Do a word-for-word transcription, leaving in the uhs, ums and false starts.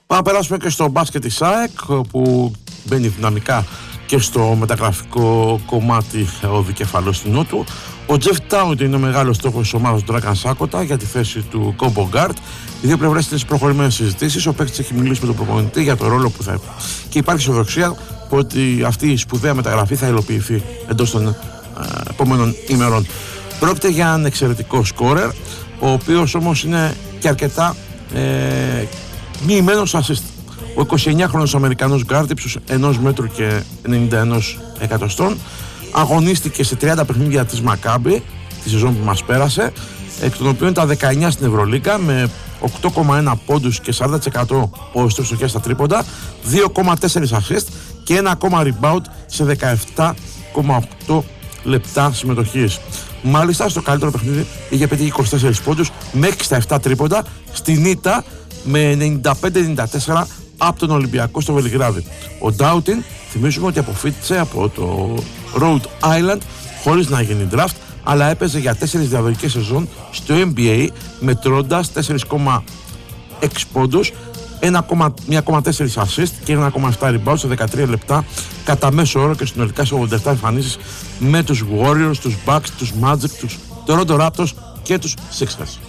Πάμε να περάσουμε και στο μπάσκετ της ΑΕΚ, που μπαίνει δυναμικά και στο μεταγραφικό κομμάτι ο δικεφαλός του Νότου. Ο Τζεφ Τάουντ είναι ο μεγάλος στόχος της ομάδας του Dragan Sakota για τη θέση του Combo Guard. Οι δύο πλευρές είναι στις προχωρημένες συζητήσεις. Ο παίκτης έχει μιλήσει με τον προπονητή για το ρόλο που θα έχει. Και υπάρχει αισιοδοξία ότι αυτή η σπουδαία μεταγραφή θα υλοποιηθεί εντός των ε, επόμενων ημερών. Πρόκειται για έναν εξαιρετικό σκόρερ, ο οποίος όμως είναι και αρκετά ε, μοιημένος assist. Ο εικοσιεννιάχρονος Αμερικανός γκάρντ ύψους ενός μέτρου και ενενήντα ένα εκατοστών αγωνίστηκε σε τριάντα παιχνίδια της Μακάμπι τη σεζόν που μας πέρασε, εκ των οποίων τα δεκαεννιά στην Ευρωλίγκα με οκτώ κόμμα ένα πόντους και σαράντα τοις εκατό ποσοστό στοχές στα τρίποντα, δύο κόμμα τέσσερα assist και ένα ακόμα rebound σε δεκαεπτά κόμμα οκτώ λεπτά συμμετοχής. Μάλιστα στο καλύτερο παιχνίδι είχε πετύχει είκοσι τέσσερις πόντους με έξι στα επτά τρίποντα στην ήττα με ενενήντα πέντε ενενήντα τέσσερα από τον Ολυμπιακό στο Βελιγράδι. Ο Ντάουτιν, θυμίζουμε ότι αποφύτησε από το Rhode Island χωρίς να γίνει draft, αλλά έπαιζε για τέσσερις διαδοχικές σεζόν στο N B A, μετρώντας τέσσερα κόμμα έξι πόντους, ένα κόμμα τέσσερα assist και ένα κόμμα επτά rebound σε δεκατρία λεπτά κατά μέσο όρο και συνολικά σε ογδόντα επτά εμφανίσεις με τους Warriors, τους Bucks, τους Magic, τους Toronto Raptors και τους Sixers.